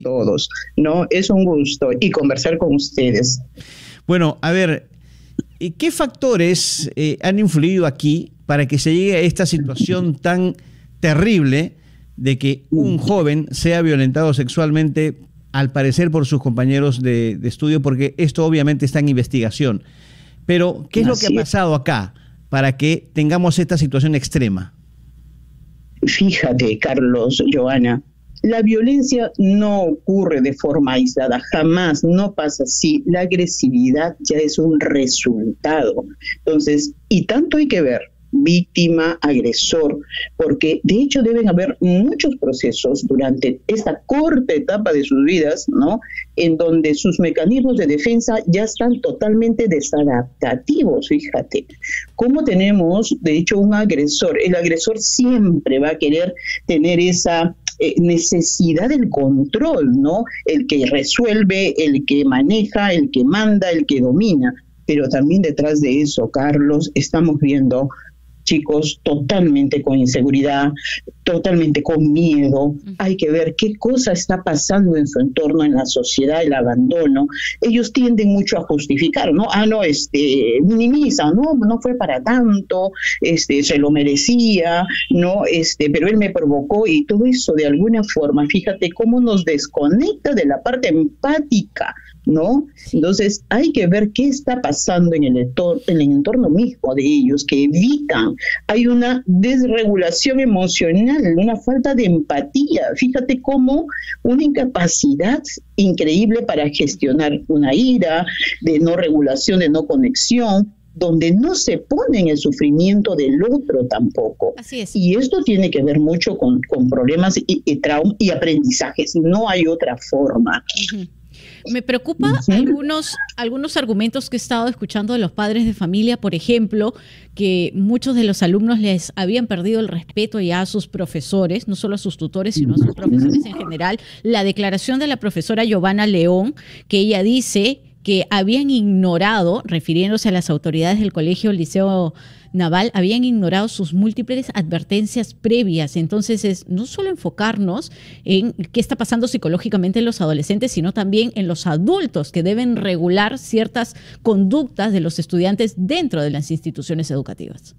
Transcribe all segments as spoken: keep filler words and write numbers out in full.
todos, ¿no? Es un gusto y conversar con ustedes. Bueno, a ver, ¿qué factores eh, han influido aquí para que se llegue a esta situación tan terrible de que un joven sea violentado sexualmente, al parecer por sus compañeros de, de estudio? Porque esto obviamente está en investigación. Pero, ¿qué es lo que ha pasado acá para que tengamos esta situación extrema? Fíjate, Carlos, Joana, la violencia no ocurre de forma aislada, jamás, no pasa así. La agresividad ya es un resultado. Entonces, y tanto hay que ver víctima, agresor, porque de hecho deben haber muchos procesos durante esta corta etapa de sus vidas, ¿no?, en donde sus mecanismos de defensa ya están totalmente desadaptativos. Fíjate, cómo tenemos de hecho un agresor, el agresor siempre va a querer tener esa eh, necesidad del control, ¿no?, el que resuelve, el que maneja, el que manda, el que domina, pero también detrás de eso, Carlos, estamos viendo chicos totalmente con inseguridad, totalmente con miedo. Hay que ver qué cosa está pasando en su entorno, en la sociedad, el abandono. Ellos tienden mucho a justificar, ¿no? Ah, no, este, minimiza, no, no fue para tanto, este, se lo merecía, no, este, pero él me provocó, y todo eso de alguna forma, fíjate cómo nos desconecta de la parte empática, ¿no? Entonces hay que ver qué está pasando en el entorno, en el entorno mismo de ellos, que evitan. Hay una desregulación emocional, una falta de empatía. Fíjate cómo una incapacidad increíble para gestionar una ira, de no regulación, de no conexión, donde no se pone en el sufrimiento del otro tampoco. Así es. Y esto tiene que ver mucho con, con problemas y, y traumas y aprendizajes. No hay otra forma. Uh-huh. Me preocupa uh-huh. algunos, algunos argumentos que he estado escuchando de los padres de familia, por ejemplo, que muchos de los alumnos les habían perdido el respeto ya a sus profesores, no solo a sus tutores, sino a sus profesores en general. La declaración de la profesora Giovanna León, que ella dice que habían ignorado, refiriéndose a las autoridades del Colegio Liceo Naval, habían ignorado sus múltiples advertencias previas. Entonces es no solo enfocarnos en qué está pasando psicológicamente en los adolescentes, sino también en los adultos que deben regular ciertas conductas de los estudiantes dentro de las instituciones educativas.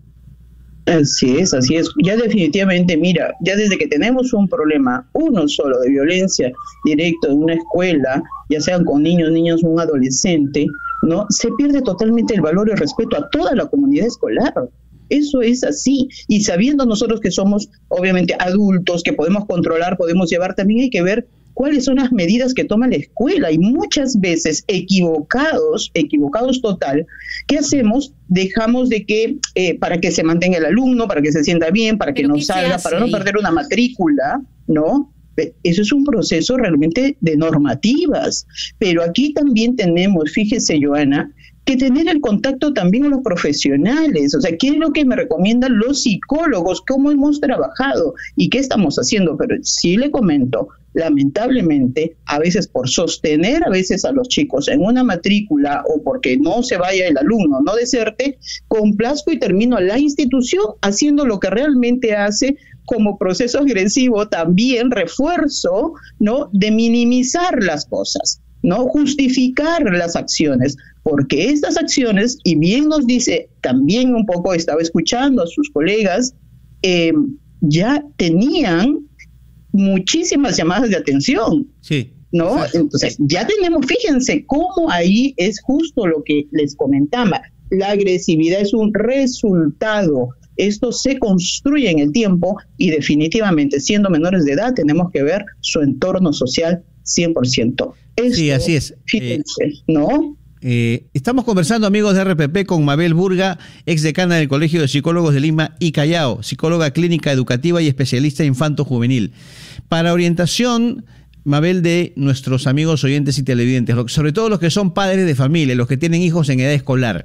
Así es, así es. Ya definitivamente, mira, ya desde que tenemos un problema, uno solo de violencia directo en una escuela, ya sean con niños, niños, un adolescente, ¿no?, se pierde totalmente el valor y el respeto a toda la comunidad escolar. Eso es así. Y sabiendo nosotros que somos, obviamente, adultos, que podemos controlar, podemos llevar, también hay que ver cuáles son las medidas que toma la escuela. Y muchas veces, equivocados, equivocados total, ¿qué hacemos? Dejamos de que, eh, para que se mantenga el alumno, para que se sienta bien, para que no salga, para no perder una matrícula, ¿no? Eso es un proceso realmente de normativas. Pero aquí también tenemos, fíjese, Joana, que tener el contacto también con los profesionales. O sea, ¿qué es lo que me recomiendan los psicólogos? ¿Cómo hemos trabajado? ¿Y qué estamos haciendo? Pero sí le comento, lamentablemente, a veces por sostener a veces a los chicos en una matrícula o porque no se vaya el alumno, no deserte, complazco y termino a la institución haciendo lo que realmente hace como proceso agresivo, también refuerzo, ¿no?, de minimizar las cosas, ¿no?, justificar las acciones, porque estas acciones, y bien nos dice, también un poco estaba escuchando a sus colegas, eh, ya tenían muchísimas llamadas de atención. Sí. ¿No? Exacto. Entonces, ya tenemos, fíjense cómo ahí es justo lo que les comentaba, la agresividad es un resultado. Esto se construye en el tiempo y definitivamente, siendo menores de edad, tenemos que ver su entorno social cien por ciento. Esto, sí, así es. Fíjense, eh, ¿no? Eh, estamos conversando, amigos de R P P, con Mabel Burga, exdecana del Colegio de Psicólogos de Lima y Callao, psicóloga clínica educativa y especialista infanto-juvenil. Para orientación, Mabel, de nuestros amigos oyentes y televidentes, sobre todo los que son padres de familia, los que tienen hijos en edad escolar,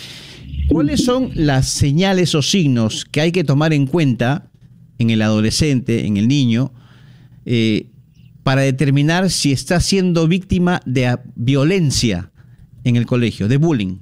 ¿cuáles son las señales o signos que hay que tomar en cuenta en el adolescente, en el niño, eh, para determinar si está siendo víctima de violencia en el colegio, de bullying?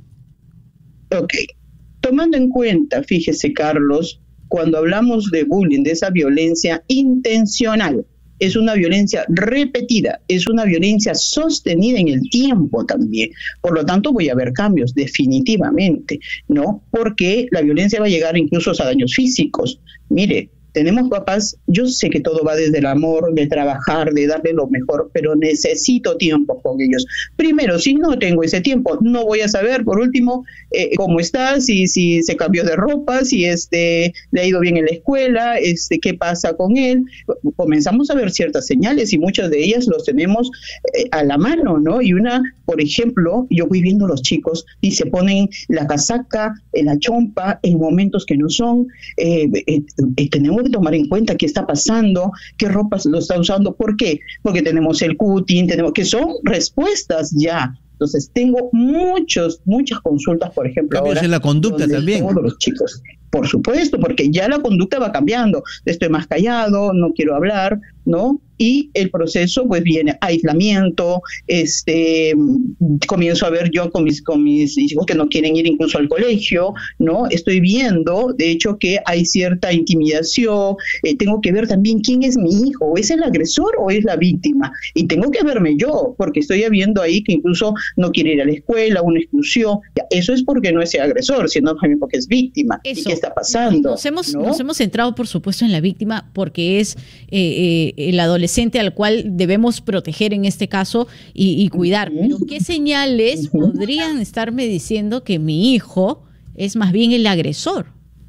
Ok. Tomando en cuenta, fíjese, Carlos, cuando hablamos de bullying, de esa violencia intencional, es una violencia repetida, es una violencia sostenida en el tiempo también. Por lo tanto, voy a ver cambios, definitivamente, ¿no? Porque la violencia va a llegar incluso a daños físicos. Mire, tenemos papás, yo sé que todo va desde el amor, de trabajar, de darle lo mejor, pero necesito tiempo con ellos. Primero, si no tengo ese tiempo, no voy a saber, por último, eh, cómo está, si, si se cambió de ropa, si este, le ha ido bien en la escuela, este, qué pasa con él. Comenzamos a ver ciertas señales y muchas de ellas los tenemos eh, a la mano, ¿no? Y una, por ejemplo, yo voy viendo a los chicos y se ponen la casaca, la chompa en momentos que no son, eh, eh, eh, tenemos que tomar en cuenta qué está pasando, qué ropas lo está usando. ¿Por qué? Porque tenemos el cutting, tenemos que son respuestas ya. Entonces tengo muchos, muchas consultas, por ejemplo. Cambios ahora, en la conducta también. Todos los chicos, por supuesto, porque ya la conducta va cambiando. Estoy más callado, no quiero hablar, ¿no? Y el proceso, pues viene aislamiento, este, comienzo a ver yo con mis, con mis hijos que no quieren ir incluso al colegio, ¿no? Estoy viendo, de hecho, que hay cierta intimidación, eh, tengo que ver también quién es mi hijo, ¿es el agresor o es la víctima? Y tengo que verme yo, porque estoy viendo ahí que incluso no quiere ir a la escuela, una exclusión. Eso es porque no es el agresor, sino también porque es víctima. Eso. ¿Y qué está pasando? Nos hemos, ¿no? nos hemos centrado, por supuesto, en la víctima porque es eh, eh, el adolescente al cual debemos proteger en este caso y, y cuidar. Uh-huh. Pero ¿qué señales uh-huh. podrían estarme diciendo que mi hijo es más bien el agresor?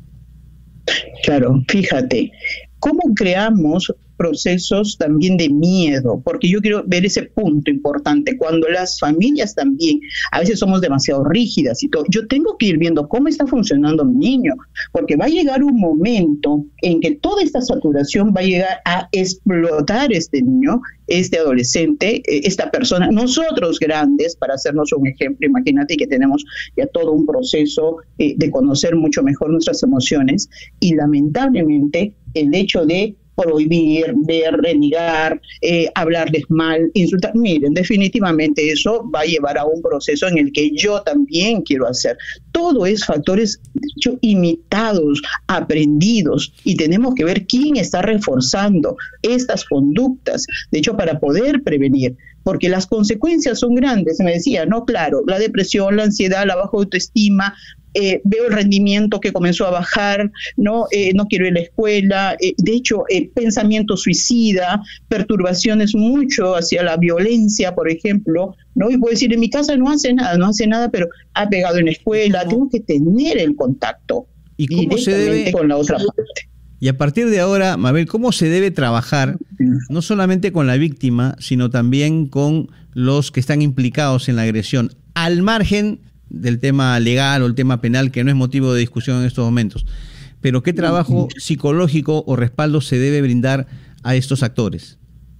Claro, fíjate, ¿cómo creamos procesos también de miedo? Porque yo quiero ver ese punto importante, cuando las familias también, a veces somos demasiado rígidas y todo, yo tengo que ir viendo cómo está funcionando mi niño, porque va a llegar un momento en que toda esta saturación va a llegar a explotar este niño, este adolescente, esta persona, nosotros grandes, para hacernos un ejemplo, imagínate que tenemos ya todo un proceso eh, de conocer mucho mejor nuestras emociones, y lamentablemente el hecho de prohibir, de renegar, eh, hablarles mal, insultar. Miren, definitivamente eso va a llevar a un proceso en el que yo también quiero hacer. Todo es factores yo, imitados, aprendidos, y tenemos que ver quién está reforzando estas conductas, de hecho, para poder prevenir. Porque las consecuencias son grandes, me decía, no, claro, la depresión, la ansiedad, la baja autoestima, eh, veo el rendimiento que comenzó a bajar, no, eh, no quiero ir a la escuela, eh, de hecho, eh, pensamiento suicida, perturbaciones mucho hacia la violencia, por ejemplo, ¿no? Y puedo decir, en mi casa no hace nada, no hace nada, pero ha pegado en la escuela, tengo que tener el contacto ¿Y cómo se debe con la otra parte? Y a partir de ahora, Mabel, ¿cómo se debe trabajar no solamente con la víctima, sino también con los que están implicados en la agresión, al margen del tema legal o el tema penal, que no es motivo de discusión en estos momentos? Pero ¿qué trabajo psicológico o respaldo se debe brindar a estos actores?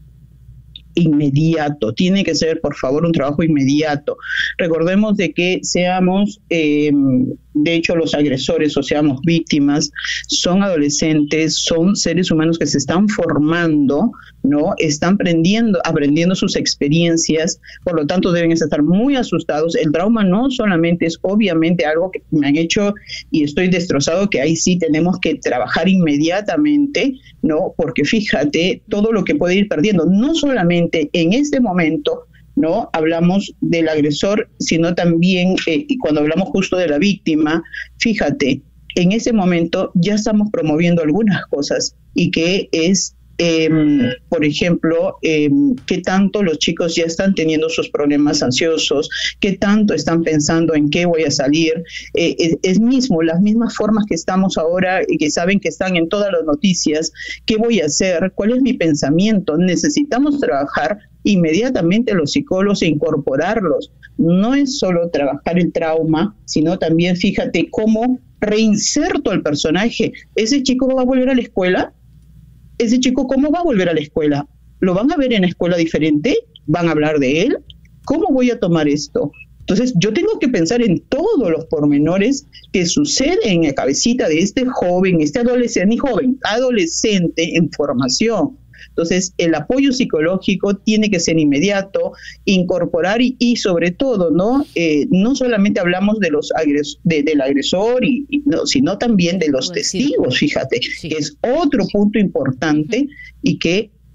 Inmediato, tiene que ser, por favor, un trabajo inmediato. Recordemos de que seamos, eh, de hecho, los agresores o seamos víctimas, son adolescentes, son seres humanos que se están formando, ¿no? Están aprendiendo, aprendiendo sus experiencias, por lo tanto deben estar muy asustados. El trauma no solamente es obviamente algo que me han hecho y estoy destrozado, que ahí sí tenemos que trabajar inmediatamente, ¿no? Porque fíjate todo lo que puede ir perdiendo, no solamente en este momento, ¿no? Hablamos del agresor, sino también eh, cuando hablamos justo de la víctima, fíjate, en ese momento ya estamos promoviendo algunas cosas y que es, eh, por ejemplo, eh, qué tanto los chicos ya están teniendo sus problemas ansiosos, qué tanto están pensando en qué voy a salir, eh, es, es mismo, las mismas formas que estamos ahora y que saben que están en todas las noticias, qué voy a hacer, cuál es mi pensamiento. Necesitamos trabajar inmediatamente los psicólogos e incorporarlos. No es solo trabajar el trauma, sino también fíjate cómo reinserto al personaje. ¿Ese chico va a volver a la escuela? ¿Ese chico cómo va a volver a la escuela? ¿Lo van a ver en la escuela diferente? ¿Van a hablar de él? ¿Cómo voy a tomar esto? Entonces yo tengo que pensar en todos los pormenores que suceden en la cabecita de este joven, este adolescente, ni joven, adolescente en formación. Entonces, el apoyo psicológico tiene que ser inmediato, incorporar y, y sobre todo, ¿no? Eh, no solamente hablamos de los agres de, del agresor, y, y no, sino también de los testigos, fíjate, sí. Que es otro punto importante y que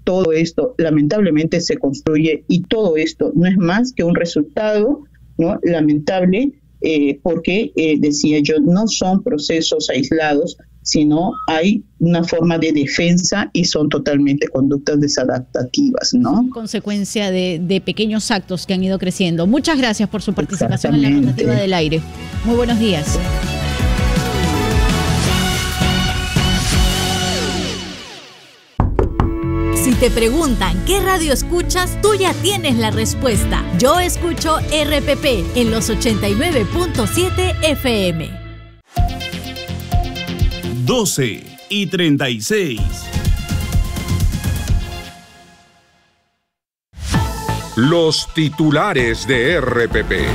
todo esto lamentablemente se construye, y todo esto no es más que un resultado, ¿no?, lamentable, eh, porque, eh, decía yo, no son procesos aislados, sino hay una forma de defensa y son totalmente conductas desadaptativas, ¿no? Consecuencia de, de pequeños actos que han ido creciendo. Muchas gracias por su participación en la Rotativa del Aire. Muy buenos días. Si te preguntan qué radio escuchas, tú ya tienes la respuesta. Yo escucho R P P en los ochenta y nueve punto siete F M. doce y treinta y seis. Los titulares de R P P.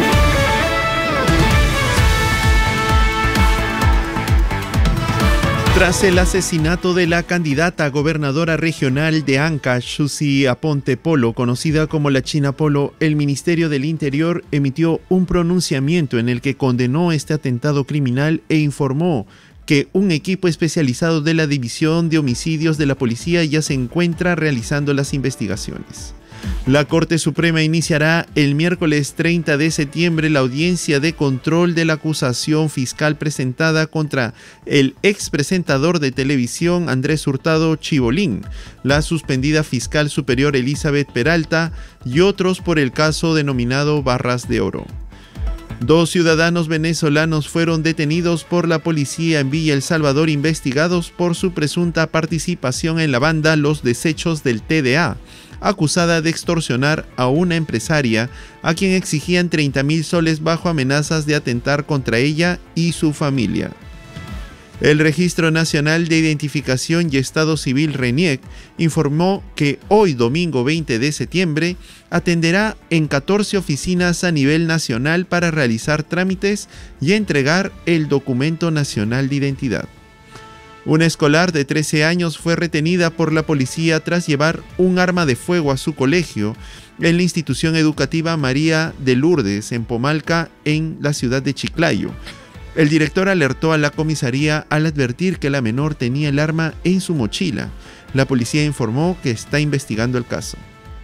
Tras el asesinato de la candidata gobernadora regional de Ancash, Susi Aponte Polo, conocida como la China Polo, el Ministerio del Interior emitió un pronunciamiento en el que condenó este atentado criminal e informó que un equipo especializado de la División de Homicidios de la Policía ya se encuentra realizando las investigaciones. La Corte Suprema iniciará el miércoles treinta de septiembre la audiencia de control de la acusación fiscal presentada contra el expresentador de televisión Andrés Hurtado Chibolín, la suspendida fiscal superior Elizabeth Peralta y otros por el caso denominado Barras de Oro. Dos ciudadanos venezolanos fueron detenidos por la policía en Villa El Salvador investigados por su presunta participación en la banda Los Desechos del T D A, acusada de extorsionar a una empresaria a quien exigían treinta mil soles bajo amenazas de atentar contra ella y su familia. El Registro Nacional de Identificación y Estado Civil RENIEC informó que hoy domingo veinte de septiembre atenderá en catorce oficinas a nivel nacional para realizar trámites y entregar el Documento Nacional de Identidad. Una escolar de trece años fue retenida por la policía tras llevar un arma de fuego a su colegio en la institución educativa María de Lourdes en Pomalca, en la ciudad de Chiclayo. El director alertó a la comisaría al advertir que la menor tenía el arma en su mochila. La policía informó que está investigando el caso.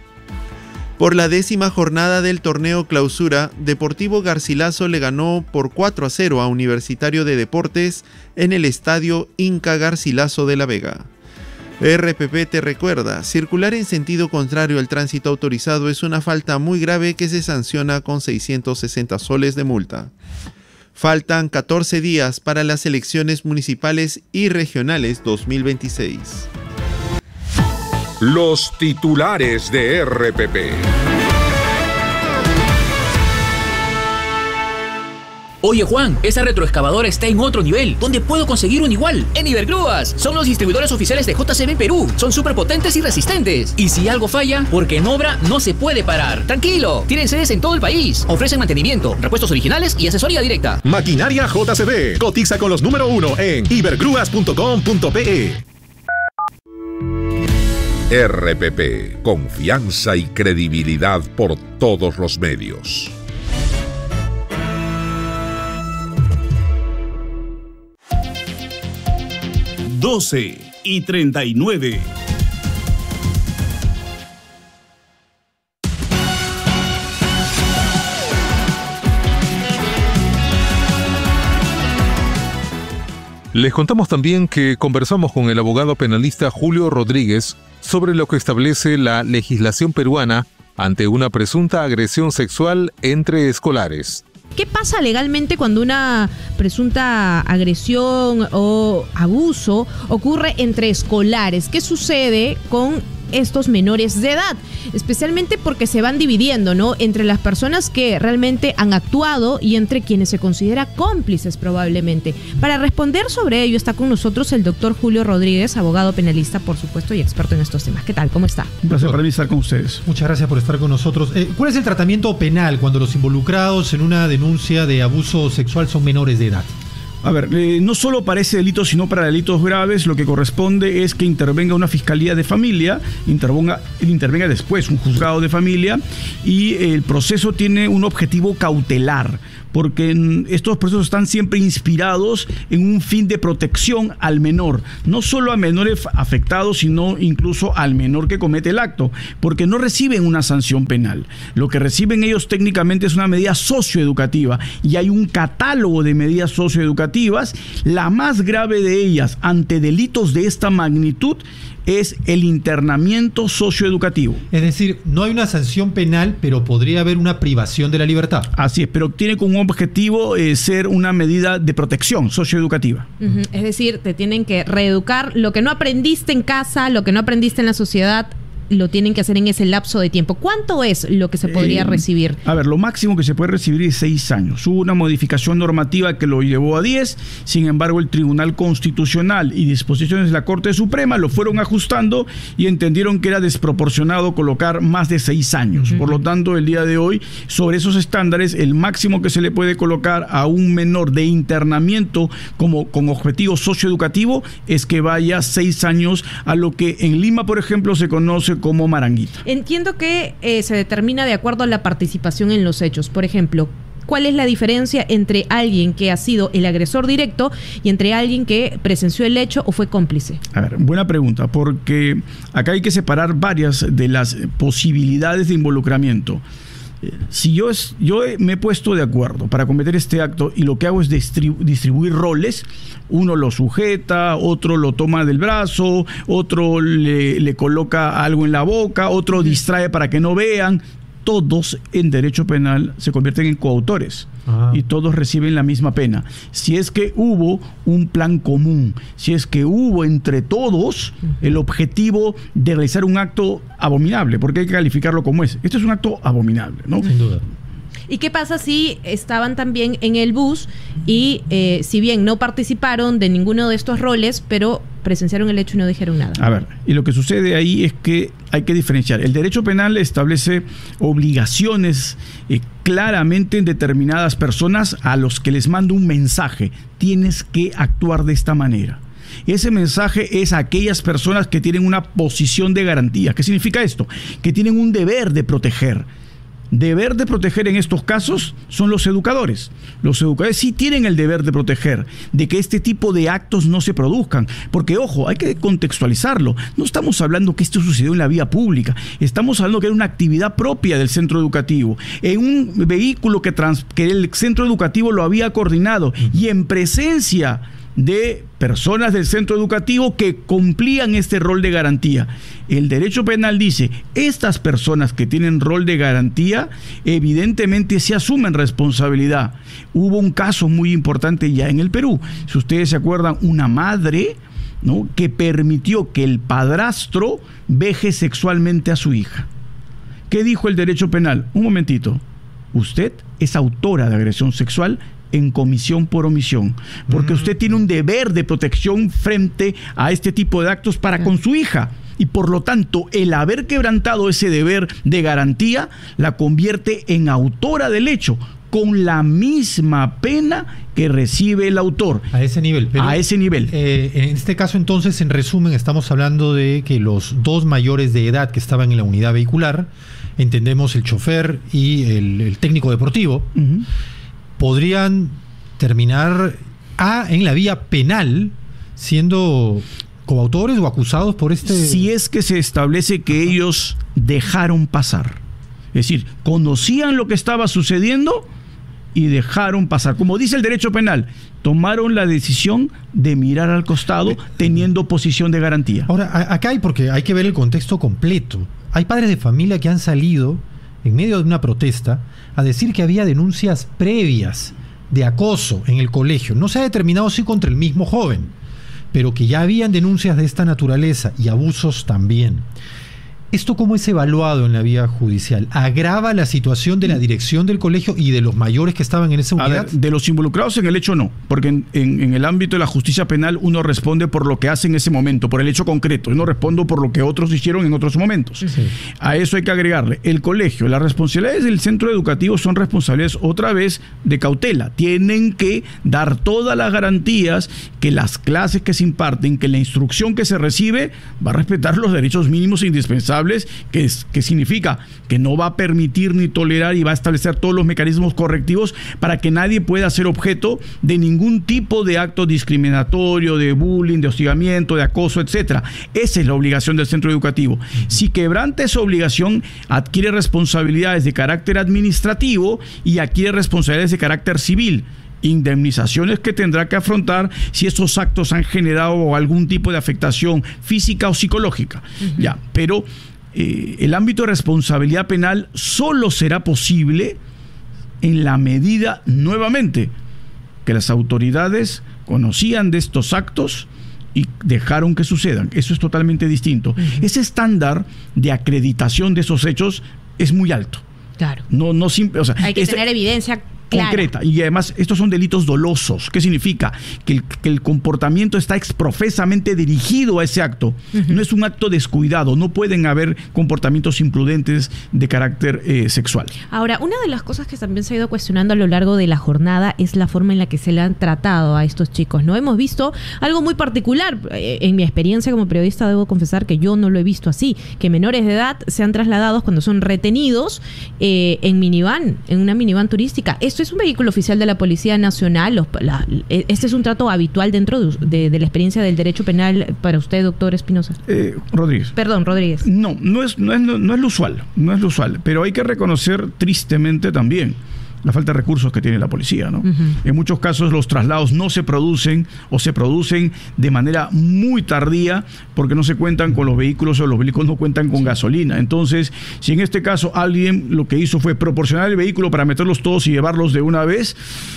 Por la décima jornada del torneo Clausura, Deportivo Garcilaso le ganó por cuatro a cero a Universitario de Deportes en el estadio Inca Garcilaso de La Vega. R P P te recuerda, circular en sentido contrario al tránsito autorizado es una falta muy grave que se sanciona con seiscientos sesenta soles de multa. Faltan catorce días para las elecciones municipales y regionales dos mil veintiséis. Los titulares de R P P. Oye Juan, esa retroexcavadora está en otro nivel. ¿Dónde puedo conseguir un igual? En Ibergrúas. Son los distribuidores oficiales de J C B Perú. Son súper potentes y resistentes. Y si algo falla, porque en obra no se puede parar. Tranquilo, tienen sedes en todo el país. Ofrecen mantenimiento, repuestos originales y asesoría directa. Maquinaria J C B. Cotiza con los número uno en ibergrúas punto com punto pe. R P P, confianza y credibilidad por todos los medios. doce y treinta y nueve. Les contamos también que conversamos con el abogado penalista Julio Rodríguez sobre lo que establece la legislación peruana ante una presunta agresión sexual entre escolares. ¿Qué pasa legalmente cuando una presunta agresión o abuso ocurre entre escolares? ¿Qué sucede con estos menores de edad? Especialmente porque se van dividiendo, ¿no?, entre las personas que realmente han actuado y entre quienes se considera cómplices probablemente. Para responder sobre ello está con nosotros el doctor Julio Rodríguez, abogado penalista, por supuesto, y experto en estos temas. ¿Qué tal? ¿Cómo está? Un placer para mí estar con ustedes. Muchas gracias por estar con nosotros. Eh, ¿Cuál es el tratamiento penal cuando los involucrados en una denuncia de abuso sexual son menores de edad? A ver, eh, no solo para ese delito, sino para delitos graves, lo que corresponde es que intervenga una fiscalía de familia, intervenga, intervenga después un juzgado de familia, y el proceso tiene un objetivo cautelar. porque estos procesos están siempre inspirados en un fin de protección al menor, no solo a menores afectados, sino incluso al menor que comete el acto, porque no reciben una sanción penal. Lo que reciben ellos técnicamente es una medida socioeducativa, y hay un catálogo de medidas socioeducativas. La más grave de ellas ante delitos de esta magnitud es el internamiento socioeducativo. Es decir, no hay una sanción penal, pero podría haber una privación de la libertad. Así es, pero tiene como objetivo eh, ser una medida de protección socioeducativa. Uh-huh. Es decir, te tienen que reeducar lo que no aprendiste en casa, lo que no aprendiste en la sociedad, lo tienen que hacer en ese lapso de tiempo. ¿Cuánto es lo que se podría eh, recibir? A ver, lo máximo que se puede recibir es seis años. Hubo una modificación normativa que lo llevó a diez, sin embargo el Tribunal Constitucional y disposiciones de la Corte Suprema lo fueron ajustando y entendieron que era desproporcionado colocar más de seis años. Uh-huh. Por lo tanto, el día de hoy, sobre esos estándares, el máximo que se le puede colocar a un menor de internamiento como con objetivo socioeducativo es que vaya seis años a lo que en Lima, por ejemplo, se conoce como maranguita. Entiendo que eh, se determina de acuerdo a la participación en los hechos. Por ejemplo, ¿cuál es la diferencia entre alguien que ha sido el agresor directo y entre alguien que presenció el hecho o fue cómplice? A ver, buena pregunta, porque acá hay que separar varias de las posibilidades de involucramiento. Si yo, es, yo me he puesto de acuerdo para cometer este acto y lo que hago es distribu- distribuir roles, uno lo sujeta, otro lo toma del brazo, otro le, le coloca algo en la boca, otro distrae para que no vean, todos en derecho penal se convierten en coautores. Ah. Y todos reciben la misma pena. Si es que hubo un plan común, si es que hubo entre todos el objetivo de realizar un acto abominable, porque hay que calificarlo como es. Este es un acto abominable, ¿no? Sin duda. ¿Y qué pasa si estaban también en el bus y eh, si bien no participaron de ninguno de estos roles, pero presenciaron el hecho y no dijeron nada? A ver, y lo que sucede ahí es que hay que diferenciar. El derecho penal establece obligaciones eh, claramente en determinadas personas a los que les manda un mensaje. Tienes que actuar de esta manera. Ese mensaje es a aquellas personas que tienen una posición de garantía. ¿Qué significa esto? Que tienen un deber de proteger. Deber de proteger en estos casos son los educadores. Los educadores sí tienen el deber de proteger, de que este tipo de actos no se produzcan. Porque, ojo, hay que contextualizarlo. No estamos hablando que esto sucedió en la vía pública. Estamos hablando que era una actividad propia del centro educativo. En un vehículo que, trans, que el centro educativo lo había coordinado y en presencia de personas del centro educativo que cumplían este rol de garantía. El derecho penal dice, estas personas que tienen rol de garantía evidentemente se asumen responsabilidad. Hubo un caso muy importante ya en el Perú. Si ustedes se acuerdan, una madre, ¿no?, que permitió que el padrastro veje sexualmente a su hija. ¿Qué dijo el derecho penal? Un momentito. Usted es autora de agresión sexual en comisión por omisión, porque usted tiene un deber de protección frente a este tipo de actos para con su hija, y por lo tanto el haber quebrantado ese deber de garantía la convierte en autora del hecho, con la misma pena que recibe el autor. A ese nivel. Pero, a ese nivel. Eh, en este caso, entonces, en resumen, estamos hablando de que los dos mayores de edad que estaban en la unidad vehicular, entendemos el chofer y el, el técnico deportivo, uh-huh, podrían terminar a, en la vía penal siendo coautores o acusados por este... Si es que se establece que Ajá. ellos dejaron pasar. Es decir, conocían lo que estaba sucediendo y dejaron pasar. Como dice el derecho penal, tomaron la decisión de mirar al costado teniendo posición de garantía. Ahora, acá hay, porque hay que ver el contexto completo. Hay padres de familia que han salido en medio de una protesta a decir que había denuncias previas de acoso en el colegio. No se ha determinado si contra el mismo joven, pero que ya habían denuncias de esta naturaleza y abusos también. ¿Esto cómo es evaluado en la vía judicial? ¿Agrava la situación de la dirección del colegio y de los mayores que estaban en esa unidad? A ver, de los involucrados en el hecho no, porque en, en, en el ámbito de la justicia penal uno responde por lo que hace en ese momento, por el hecho concreto. Yo no respondo por lo que otros hicieron en otros momentos. Sí, sí. A eso hay que agregarle. El colegio, las responsabilidades del centro educativo son responsabilidades otra vez de cautela. Tienen que dar todas las garantías que las clases que se imparten, que la instrucción que se recibe va a respetar los derechos mínimos e indispensables responsables, que, es, que significa que no va a permitir ni tolerar y va a establecer todos los mecanismos correctivos para que nadie pueda ser objeto de ningún tipo de acto discriminatorio, de bullying, de hostigamiento, de acoso, etcétera. Esa es la obligación del centro educativo. Si quebranta esa obligación, adquiere responsabilidades de carácter administrativo y adquiere responsabilidades de carácter civil. Indemnizaciones que tendrá que afrontar si estos actos han generado algún tipo de afectación física o psicológica. Uh-huh. Ya, pero eh, el ámbito de responsabilidad penal solo será posible en la medida, nuevamente, que las autoridades conocían de estos actos y dejaron que sucedan. Eso es totalmente distinto. Uh-huh. Ese estándar de acreditación de esos hechos es muy alto. Claro. No, no simple, o sea, hay que este, tener evidencia concreta. Y además, estos son delitos dolosos. ¿Qué significa? Que el, que el comportamiento está exprofesamente dirigido a ese acto. Uh-huh. No es un acto descuidado. No pueden haber comportamientos imprudentes de carácter eh, sexual. Ahora, una de las cosas que también se ha ido cuestionando a lo largo de la jornada es la forma en la que se le han tratado a estos chicos, ¿no? Hemos visto algo muy particular. En mi experiencia como periodista debo confesar que yo no lo he visto así. Que menores de edad sean trasladados cuando son retenidos eh, en minivan, en una minivan turística. Esto es un vehículo oficial de la Policía Nacional. Los, la, este es un trato habitual dentro de, de, de la experiencia del derecho penal para usted, doctor Espinosa. Eh, Rodríguez. Perdón, Rodríguez. No, no es, no, es, no, no es lo usual, no es lo usual, pero hay que reconocer tristemente también la falta de recursos que tiene la policía, ¿no? Uh-huh. En muchos casos los traslados no se producen o se producen de manera muy tardía porque no se cuentan con los vehículos o los vehículos no cuentan con gasolina. Entonces, si en este caso alguien lo que hizo fue proporcionar el vehículo para meterlos todos y llevarlos de una vez,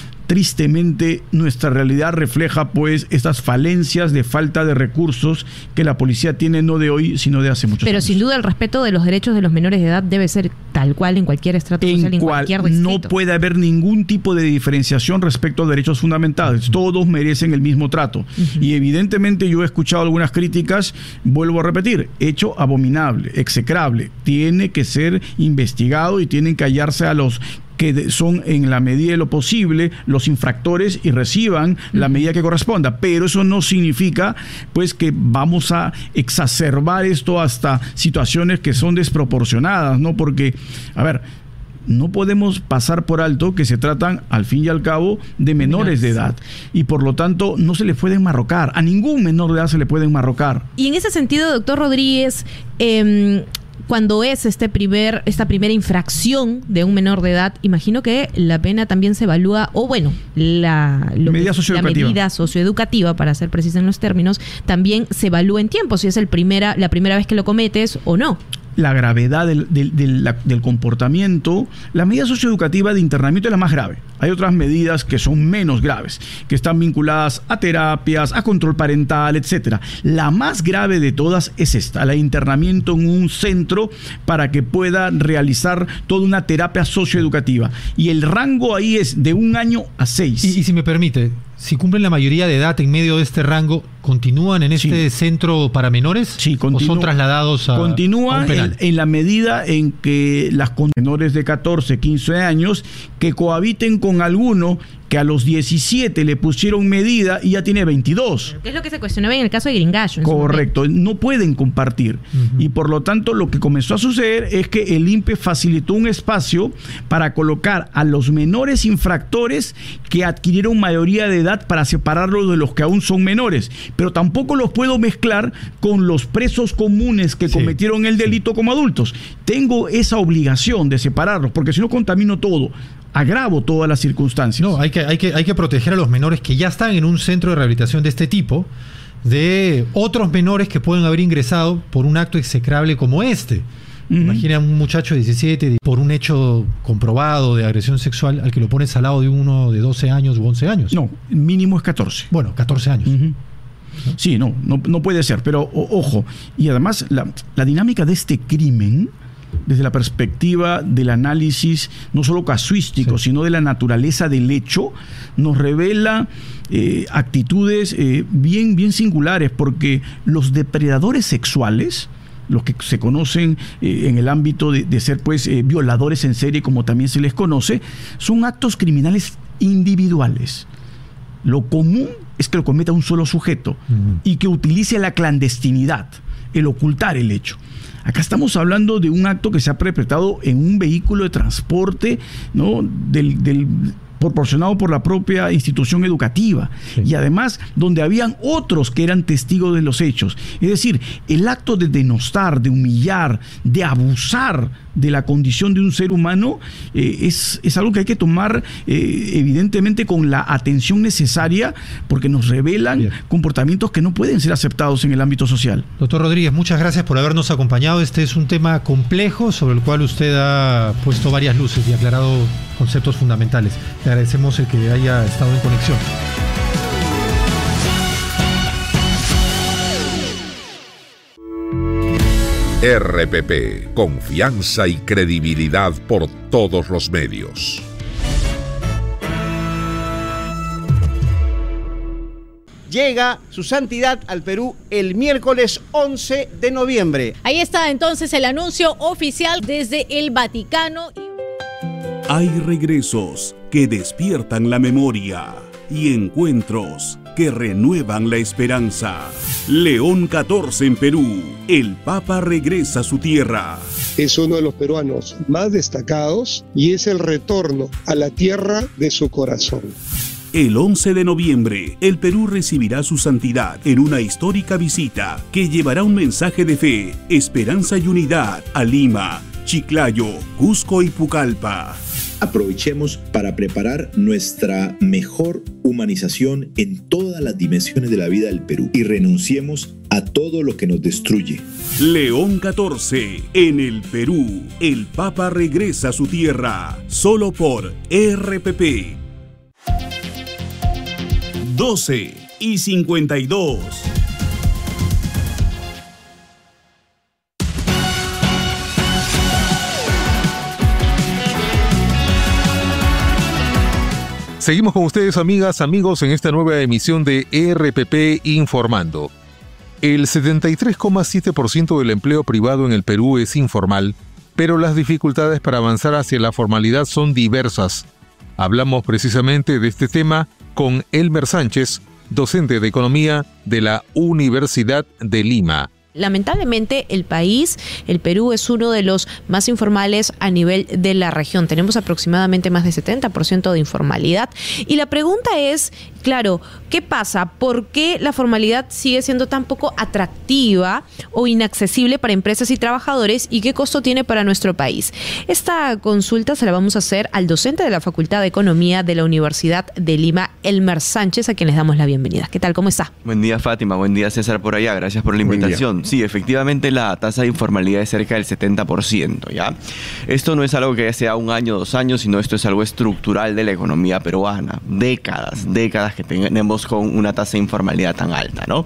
tristemente nuestra realidad refleja pues estas falencias de falta de recursos que la policía tiene no de hoy sino de hace muchos Pero años. Sin duda el respeto de los derechos de los menores de edad debe ser tal cual en cualquier estrato en social, en cual cualquier distrito. No puede haber ningún tipo de diferenciación respecto a derechos fundamentales. Todos merecen el mismo trato. Uh-huh. Y evidentemente yo he escuchado algunas críticas, vuelvo a repetir, hecho abominable, execrable. Tiene que ser investigado y tienen que hallarse a los que son en la medida de lo posible los infractores y reciban la medida que corresponda, pero eso no significa pues que vamos a exacerbar esto hasta situaciones que son desproporcionadas, ¿no? Porque, a ver, no podemos pasar por alto que se tratan, al fin y al cabo, de menores de edad. Y por lo tanto, no se les puede enmarrocar. A ningún menor de edad se le puede enmarrocar. Y en ese sentido, doctor Rodríguez, eh, cuando es este primer, esta primera infracción de un menor de edad, imagino que la pena también se evalúa, o bueno, la, lo medida, que, socioeducativa. la medida socioeducativa, para ser precisa en los términos, también se evalúa en tiempo, si es el primera, la primera vez que lo cometes o no. La gravedad del, del, del, la, del comportamiento, la medida socioeducativa de internamiento es la más grave. Hay otras medidas que son menos graves, que están vinculadas a terapias, a control parental, etcétera. La más grave de todas es esta, la de internamiento en un centro para que pueda realizar toda una terapia socioeducativa. Y el rango ahí es de un año a seis. Y, y si me permite, si cumplen la mayoría de edad en medio de este rango, ¿continúan en este sí. centro para menores? Sí, continúa, ¿o son trasladados a, continúan a un penal? En, en la medida en que las menores de catorce, quince años que cohabiten con alguno que a los diecisiete le pusieron medida y ya tiene veintidós. ¿Qué es lo que se cuestionaba en el caso de Gringallo? Correcto, no pueden compartir. Uh-huh. Y por lo tanto lo que comenzó a suceder es que el I N P E facilitó un espacio para colocar a los menores infractores que adquirieron mayoría de edad para separarlos de los que aún son menores. Pero tampoco los puedo mezclar con los presos comunes que sí. cometieron el delito como adultos. Tengo esa obligación de separarlos, porque si no contamino todo, agravo todas las circunstancias. No, hay que, hay que, hay que proteger a los menores que ya están en un centro de rehabilitación de este tipo, de otros menores que pueden haber ingresado por un acto execrable como este. Uh-huh. Imagina un muchacho de diecisiete por un hecho comprobado de agresión sexual al que lo pones al lado de uno de doce años u once años. No, mínimo es catorce. Bueno, catorce años. Uh-huh. Sí, no, no, no puede ser, pero o, ojo, y además la, la dinámica de este crimen, desde la perspectiva del análisis no solo casuístico, sí. sino de la naturaleza del hecho, nos revela eh, actitudes eh, bien, bien singulares, porque los depredadores sexuales, los que se conocen eh, en el ámbito de, de ser pues eh, violadores en serie, como también se les conoce, son actos criminales individuales. Lo común es que lo cometa un solo sujeto uh-huh. y que utilice la clandestinidad. el ocultar el hecho. Acá estamos hablando de un acto que se ha perpetrado en un vehículo de transporte, ¿no? del, del proporcionado por la propia institución educativa, sí. Y además donde habían otros que eran testigos de los hechos. Es decir, el acto de denostar, de humillar, de abusar de la condición de un ser humano eh, es, es algo que hay que tomar eh, evidentemente con la atención necesaria, porque nos revelan Bien. comportamientos que no pueden ser aceptados en el ámbito social. Doctor Rodríguez, muchas gracias por habernos acompañado. Este es un tema complejo sobre el cual usted ha puesto varias luces y aclarado conceptos fundamentales. Le agradecemos el que haya estado en conexión. R P P, confianza y credibilidad por todos los medios. Llega su santidad al Perú el miércoles once de noviembre. Ahí está entonces el anuncio oficial desde el Vaticano. Hay regresos que despiertan la memoria y encuentros que renuevan la esperanza. León catorce en Perú. El Papa regresa a su tierra. Es uno de los peruanos más destacados y es el retorno a la tierra de su corazón. El once de noviembre, el Perú recibirá su santidad en una histórica visita que llevará un mensaje de fe, esperanza y unidad a Lima, Chiclayo, Cusco y Pucallpa. Aprovechemos para preparar nuestra mejor humanización en todas las dimensiones de la vida del Perú y renunciemos a todo lo que nos destruye. León catorce, en el Perú, el Papa regresa a su tierra, solo por R P P. doce y cincuenta y dos. Seguimos con ustedes, amigas, amigos, en esta nueva emisión de R P P Informando. El setenta y tres coma siete por ciento del empleo privado en el Perú es informal, pero las dificultades para avanzar hacia la formalidad son diversas. Hablamos precisamente de este tema con Elmer Sánchez, docente de Economía de la Universidad de Lima. Lamentablemente el país, el Perú, es uno de los más informales a nivel de la región. Tenemos aproximadamente más de setenta por ciento de informalidad. Y la pregunta es, claro, ¿qué pasa? ¿Por qué la formalidad sigue siendo tan poco atractiva o inaccesible para empresas y trabajadores? ¿Y qué costo tiene para nuestro país? Esta consulta se la vamos a hacer al docente de la Facultad de Economía de la Universidad de Lima, Elmer Sánchez, a quien les damos la bienvenida. ¿Qué tal? ¿Cómo está? Buen día, Fátima. Buen día, César, por allá. Gracias por la invitación. Sí, efectivamente la tasa de informalidad es cerca del setenta por ciento, ¿ya? Esto no es algo que sea un año, dos años, sino esto es algo estructural de la economía peruana. Décadas, décadas que tenemos con una tasa de informalidad tan alta, ¿no?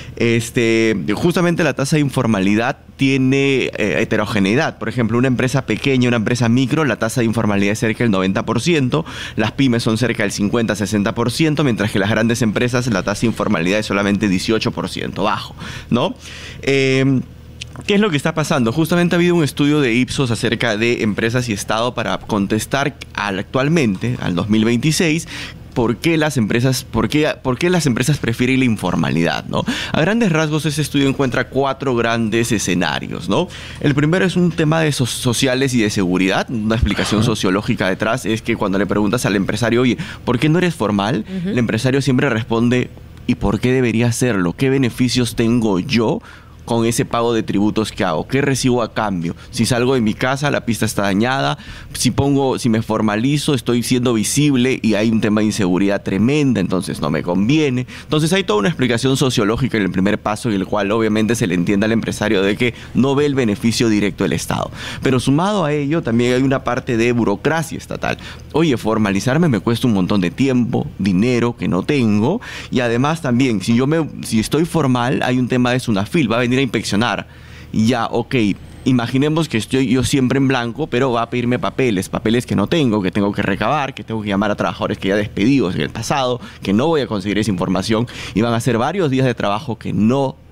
Este, justamente la tasa de informalidad tiene eh, heterogeneidad. Por ejemplo, una empresa pequeña, una empresa micro, la tasa de informalidad es cerca del noventa por ciento, las pymes son cerca del cincuenta a sesenta por ciento, mientras que las grandes empresas la tasa de informalidad es solamente dieciocho por ciento, bajo, ¿no? Eh, ¿Qué es lo que está pasando? Justamente ha habido un estudio de Ipsos acerca de empresas y Estado para contestar al, actualmente, al dos mil veintiséis, ¿Por qué las empresas, por qué, por qué las empresas prefieren la informalidad, ¿no? A grandes rasgos, ese estudio encuentra cuatro grandes escenarios, ¿no? El primero es un tema de so- sociales y de seguridad. Una explicación Ajá. sociológica detrás es que cuando le preguntas al empresario, oye, ¿por qué no eres formal? Uh-huh. El empresario siempre responde, ¿y por qué debería hacerlo? ¿Qué beneficios tengo yo con ese pago de tributos que hago? ¿Qué recibo a cambio? Si salgo de mi casa, la pista está dañada. Si pongo, si me formalizo, estoy siendo visible y hay un tema de inseguridad tremenda, entonces no me conviene. Entonces hay toda una explicación sociológica en el primer paso, en el cual obviamente se le entiende al empresario de que no ve el beneficio directo del Estado. Pero sumado a ello, también hay una parte de burocracia estatal. Oye, formalizarme me cuesta un montón de tiempo, dinero que no tengo, y además también, si yo me, si estoy formal, hay un tema de SUNAFIL, va a venir a inspeccionar. Ya, ok, imaginemos que estoy yo siempre en blanco, pero va a pedirme papeles, papeles que no tengo, que tengo que recabar, que tengo que llamar a trabajadores que ya despedidos en el pasado, que no voy a conseguir esa información, y van a ser varios días de trabajo que no